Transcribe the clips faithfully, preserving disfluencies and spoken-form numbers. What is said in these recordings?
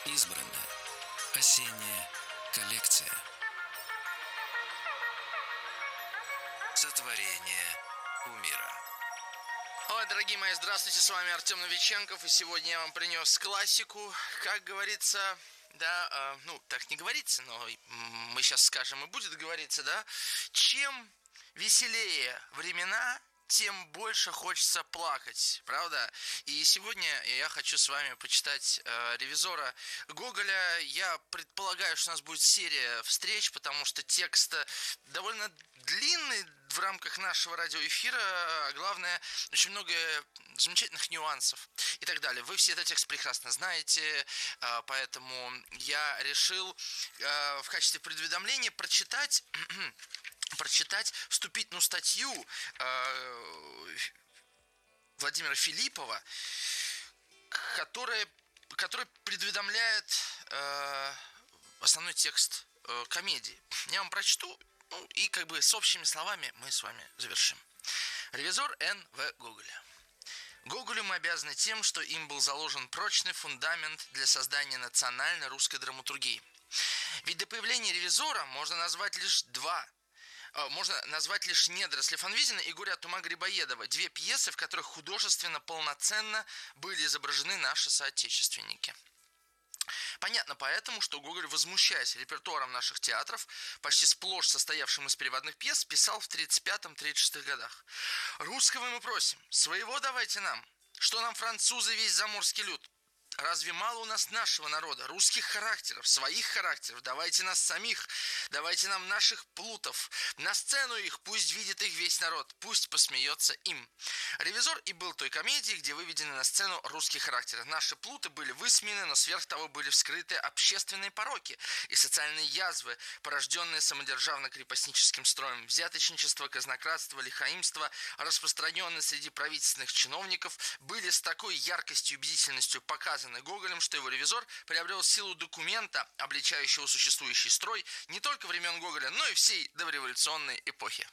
Избранное. Осенняя коллекция. Сотворение умира. Ой, дорогие мои, здравствуйте, с вами Артем Новиченков, и сегодня я вам принес классику, как говорится, да, э, ну, так не говорится, но мы сейчас скажем, и будет говориться, да, чем веселее времена, тем больше хочется плакать, правда? И сегодня я хочу с вами почитать э, «Ревизора» Гоголя. Я предполагаю, что у нас будет серия встреч, потому что текст довольно длинный в рамках нашего радиоэфира, а главное, очень много замечательных нюансов и так далее. Вы все этот текст прекрасно знаете, э, поэтому я решил э, в качестве предуведомления прочитать... прочитать вступительную статью э, Владимира Филиппова, которая, которая предуведомляет э, основной текст э, комедии. Я вам прочту, ну, и как бы с общими словами мы с вами завершим. Ревизор Н В Гоголя. Гоголю мы обязаны тем, что им был заложен прочный фундамент для создания национальной русской драматургии. Ведь до появления «Ревизора» можно назвать лишь два Можно назвать лишь «Недоросли Фанвизина» и «Горе от Тума» Грибоедова. Две пьесы, в которых художественно полноценно были изображены наши соотечественники. Понятно поэтому, что Гоголь, возмущаясь репертуаром наших театров, почти сплошь состоявшим из переводных пьес, писал в тридцать пятом — тридцать шестом годах: «Русского мы просим, своего давайте нам, что нам французы весь заморский люд. Разве мало у нас нашего народа, русских характеров, своих характеров? Давайте нас самих, давайте нам наших плутов. На сцену их, пусть видит их весь народ, пусть посмеется им». «Ревизор» и был той комедией, где выведены на сцену русские характеры. Наши плуты были высмеяны, но сверх того были вскрыты общественные пороки и социальные язвы, порожденные самодержавно-крепостническим строем. Взяточничество, казнократство, лихаимство, распространенные среди правительственных чиновников, были с такой яркостью и убедительностью показаны Гоголем, что его «Ревизор» приобрел силу документа, обличающего существующий строй не только времен Гоголя, но и всей дореволюционной эпохи.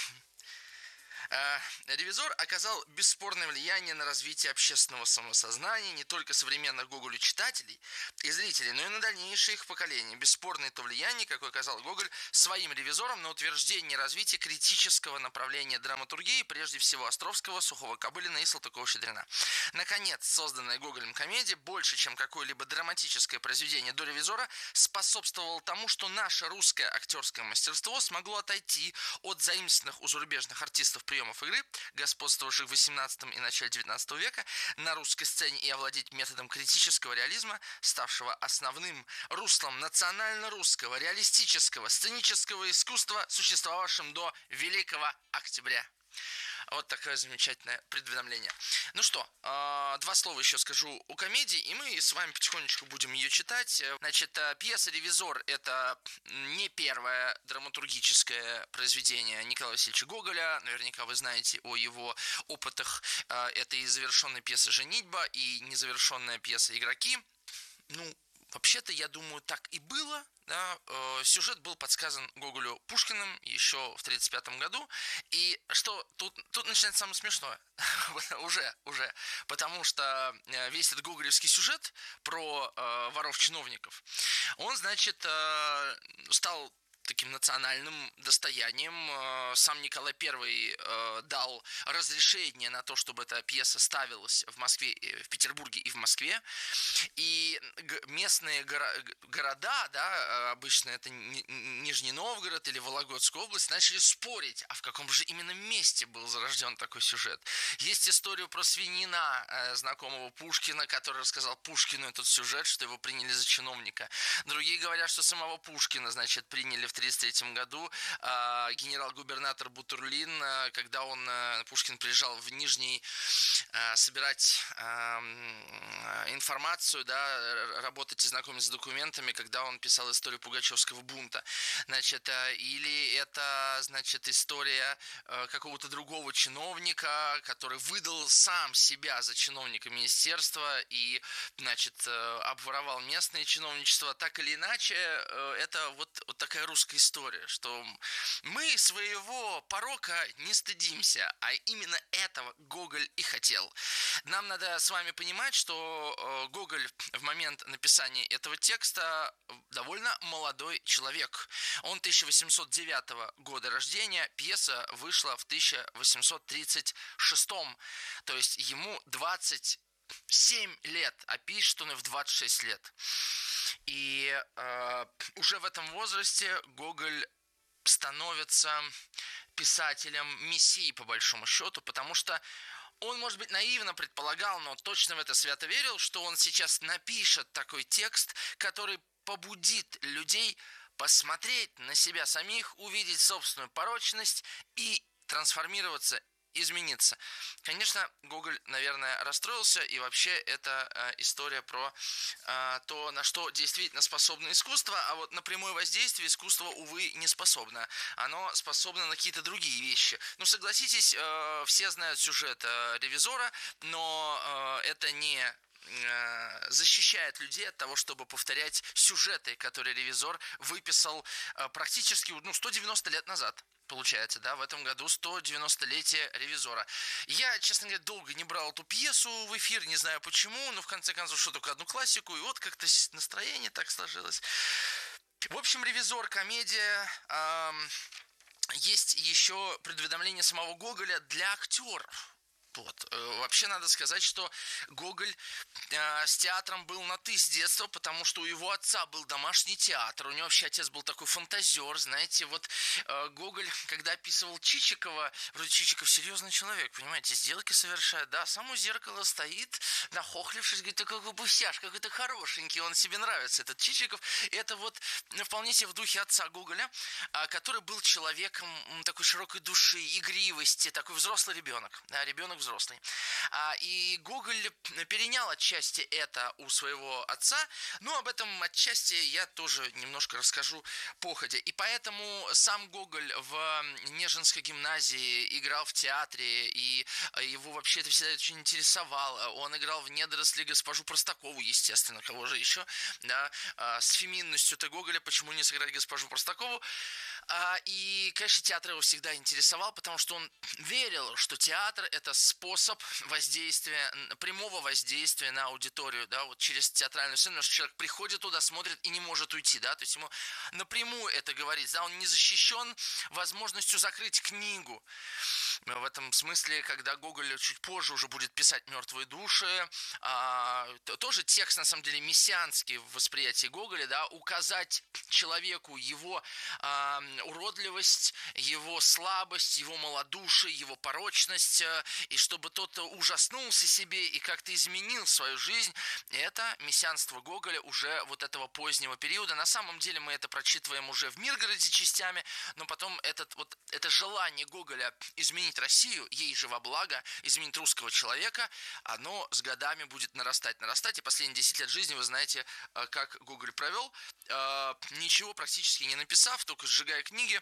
«Ревизор» оказал бесспорное влияние на развитие общественного самосознания не только современных Гоголю читателей и зрителей, но и на дальнейшие их поколения. Бесспорное то влияние, какое оказал Гоголь своим «Ревизором» на утверждение и развитие критического направления драматургии, прежде всего Островского, Сухого-Кобылина и Салтыкова-Щедрина. Наконец, созданная Гоголем комедия, больше, чем какое-либо драматическое произведение до «Ревизора», способствовала тому, что наше русское актерское мастерство смогло отойти от заимствованных у зарубежных артистов приемов игры, господствовавших в восемнадцатом и начале девятнадцатого века на русской сцене, и овладеть методом критического реализма, ставшего основным руслом национально-русского реалистического сценического искусства, существовавшим до Великого Октября. Вот такое замечательное предуведомление. Ну что, два слова еще скажу о комедии, и мы с вами потихонечку будем ее читать. Значит, пьеса «Ревизор» — это не первое драматургическое произведение Николая Васильевича Гоголя. Наверняка вы знаете о его опытах. Это и завершенная пьеса «Женитьба», и незавершенная пьеса «Игроки». Ну, вообще-то, я думаю, так и было. Да, э, сюжет был подсказан Гоголю Пушкиным еще в тридцать пятом году. И что тут, тут начинается самое смешное. уже, уже. Потому что весь этот гоголевский сюжет про э, воров-чиновников, он, значит, э, стал таким национальным достоянием. Сам Николай Первый дал разрешение на то, чтобы эта пьеса ставилась в Москве, в Петербурге и в Москве. И местные города, да, обычно это Нижний Новгород или Вологодская область, начали спорить, а в каком же именно месте был зарожден такой сюжет. Есть историю про свинина, знакомого Пушкина, который рассказал Пушкину этот сюжет, что его приняли за чиновника. Другие говорят, что самого Пушкина, значит, приняли в тридцать третьем году э, генерал-губернатор Бутурлин, э, когда он, э, Пушкин, приезжал в Нижний э, собирать э, информацию, да, работать и знакомиться с документами, когда он писал историю Пугачевского бунта. Значит, э, или это, значит, история э, какого-то другого чиновника, который выдал сам себя за чиновника министерства и, значит, э, обворовал местное чиновничество. Так или иначе, э, это вот, вот такая русская русской истории, что мы своего порока не стыдимся, а именно этого Гоголь и хотел. Нам надо с вами понимать, что Гоголь в момент написания этого текста довольно молодой человек. Он тысяча восемьсот девятого года рождения, пьеса вышла в тысяча восемьсот тридцать шестом, то есть ему двадцать семь лет, а пишет он в двадцать шесть лет. И э, уже в этом возрасте Гоголь становится писателем мессией, по большому счету, потому что он, может быть, наивно предполагал, но точно в это свято верил, что он сейчас напишет такой текст, который побудит людей посмотреть на себя самих, увидеть собственную порочность и трансформироваться, измениться. Конечно, Гоголь, наверное, расстроился, и вообще это э, история про э, то, на что действительно способно искусство, а вот на прямое воздействие искусство, увы, не способно. Оно способно на какие-то другие вещи. Ну, согласитесь, э, все знают сюжет э, «Ревизора», но э, это не защищает людей от того, чтобы повторять сюжеты, которые «Ревизор» выписал э, практически ну, сто девяносто лет назад. Получается, да, в этом году сто девяностолетие «Ревизора». Я, честно говоря, долго не брал эту пьесу в эфир, не знаю почему, но в конце концов, что только одну классику, и вот как-то настроение так сложилось. В общем, «Ревизор» комедия. Эм, есть еще предуведомление самого Гоголя для актеров. Вот. Вообще надо сказать, что Гоголь э, с театром был на «ты» с детства, потому что у его отца был домашний театр, у него вообще отец был такой фантазер, знаете, вот э, Гоголь, когда описывал Чичикова, вроде Чичиков серьезный человек, понимаете, сделки совершает, да, сам у зеркала стоит, нахохлившись, говорит, ты какой бусяж, какой ты хорошенький, он себе нравится, этот Чичиков, и это вот вполне себе в духе отца Гоголя, э, который был человеком такой широкой души, игривости, такой взрослый ребенок, да, ребенок взрослый. И Гоголь перенял отчасти это у своего отца, но об этом отчасти я тоже немножко расскажу походя. И поэтому сам Гоголь в Нежинской гимназии играл в театре, и его вообще это всегда очень интересовало. Он играл в «Недоросли» госпожу Простакову, естественно, кого же еще, да, с феминностью-то Гоголя, почему не сыграть госпожу Простакову. И, конечно, театр его всегда интересовал, потому что он верил, что театр – это способ воздействия, прямого воздействия на аудиторию, да, вот через театральную сцену, потому что человек приходит туда, смотрит и не может уйти, да, то есть ему напрямую это говорить, да, он не защищен возможностью закрыть книгу. В этом смысле, когда Гоголь чуть позже уже будет писать «Мертвые души», а, то, тоже текст, на самом деле, мессианский в восприятии Гоголя, да, указать человеку его а, уродливость, его слабость, его малодушие, его порочность, и чтобы тот ужаснулся себе и как-то изменил свою жизнь, это мессианство Гоголя уже вот этого позднего периода. На самом деле мы это прочитываем уже в «Миргороде» частями, но потом этот, вот, это желание Гоголя изменить Россию, ей же во благо, изменить русского человека, оно с годами будет нарастать, нарастать, и последние десять лет жизни, вы знаете, как Гоголь провел, ничего практически не написав, только сжигая книги,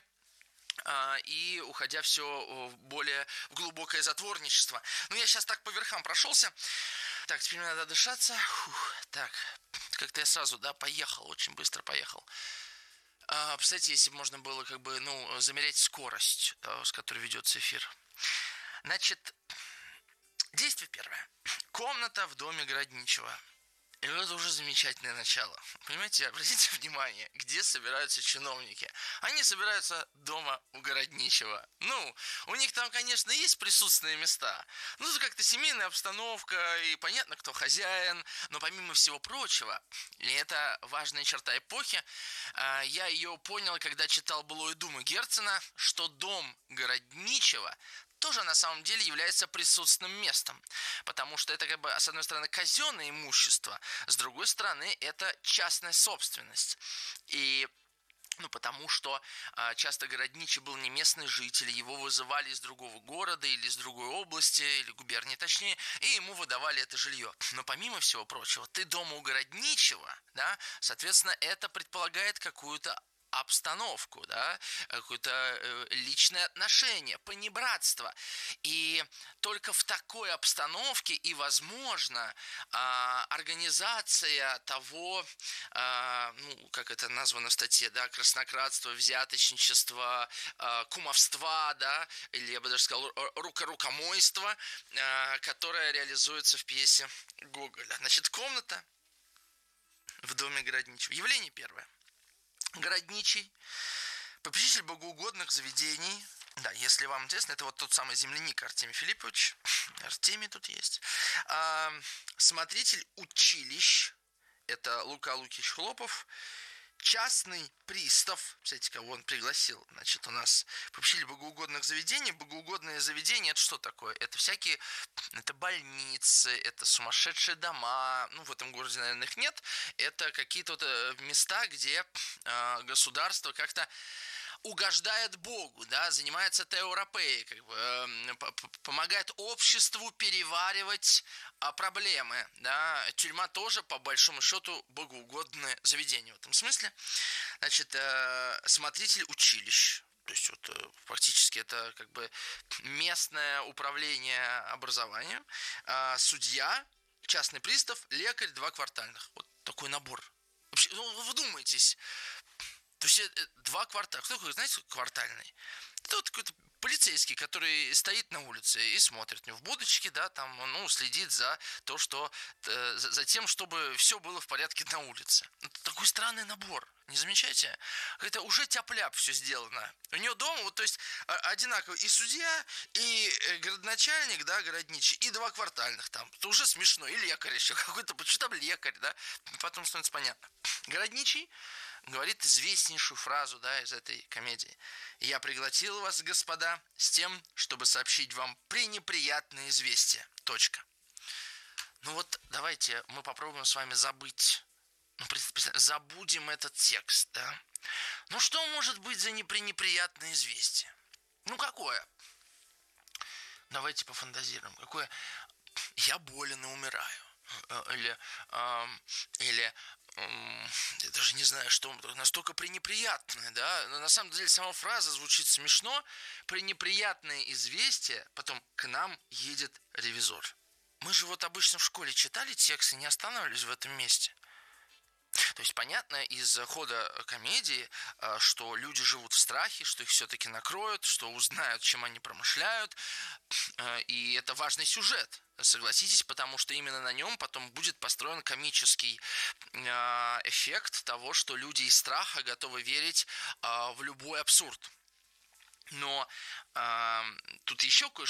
и уходя все более в глубокое затворничество. Ну, я сейчас так по верхам прошелся. Так, теперь мне надо дышаться. Фух, так, как-то я сразу, да, поехал, очень быстро поехал. А, представьте, если бы можно было, как бы, ну, замерять скорость, с которой ведется эфир. Значит, действие первое. Комната в доме Городничего. И это уже замечательное начало. Понимаете, обратите внимание, где собираются чиновники. Они собираются дома у Городничего. Ну, у них там, конечно, есть присутственные места. Ну, это как-то семейная обстановка, и понятно, кто хозяин. Но помимо всего прочего, и это важная черта эпохи, я ее понял, когда читал «Былую думу» Герцена, что дом Городничего тоже на самом деле является присутственным местом, потому что это, как бы, с одной стороны, казенное имущество, с другой стороны, это частная собственность. И ну, потому что а, часто Городничий был не местный житель, его вызывали из другого города или из другой области, или губернии точнее, и ему выдавали это жилье. Но помимо всего прочего, ты дома у Городничего, да, соответственно, это предполагает какую-то обстановку, да, какое-то личное отношение, понебратство. И только в такой обстановке и возможно организация того, ну, как это названо в статье, да, краснократство, взяточничество, кумовства, да, или я бы даже сказал рукорукомойство, которое реализуется в пьесе Гоголя. Значит, комната в доме Городничего. Явление первое. Городничий, попечитель богоугодных заведений. Да, если вам интересно, это вот тот самый земляник Артемий Филиппович. Артемий тут есть. А, смотритель училищ. Это Лука Лукич Хлопов. Частный пристав, кстати, кого он пригласил, значит, у нас попечитель богоугодных заведений. Богоугодные заведения, это что такое? Это всякие, это больницы, это сумасшедшие дома, ну, в этом городе, наверное, их нет. Это какие-то вот места, где э, государство как-то угождает Богу, да, занимается теоропеей, как бы, э, помогает обществу переваривать э, проблемы, да. Тюрьма тоже, по большому счету, богоугодное заведение в этом смысле. Значит, э, смотритель училищ, то есть вот э, фактически это как бы местное управление образованием, э, судья, частный пристав, лекарь, два квартальных. Вот такой набор. Вообще, ну, вы вдумайтесь. То есть два квартала. Кто такой, знаете, квартальный? Это вот какой-то полицейский, который стоит на улице и смотрит в будочке, да, там, ну, следит за то, что, э, за тем, чтобы все было в порядке на улице. Это такой странный набор, не замечаете? Это уже тяп-ляп все сделано. У него дома, вот, то есть, одинаково и судья, и городначальник, да, городничий, и два квартальных там. Это уже смешно. И лекарь еще какой-то, что там лекарь, да? Потом становится понятно. Городничий говорит известнейшую фразу, да, из этой комедии. «Я пригласил вас, господа, с тем, чтобы сообщить вам пренеприятное известие. Точка». Ну вот, давайте мы попробуем с вами забыть, ну, забудем этот текст, да. Ну, что может быть за непренеприятное известие? Ну, какое? Давайте пофантазируем. Какое? «Я болен и умираю». Или, э, или э, я даже не знаю, что настолько пренеприятное, да, но на самом деле сама фраза звучит смешно. Пренеприятное известие, потом к нам едет ревизор. Мы же вот обычно в школе читали текст и не останавливались в этом месте. То есть понятно из хода комедии, что люди живут в страхе, что их все-таки накроют, что узнают, чем они промышляют, и это важный сюжет, согласитесь, потому что именно на нем потом будет построен комический эффект того, что люди из страха готовы верить в любой абсурд. Но тут еще кое-что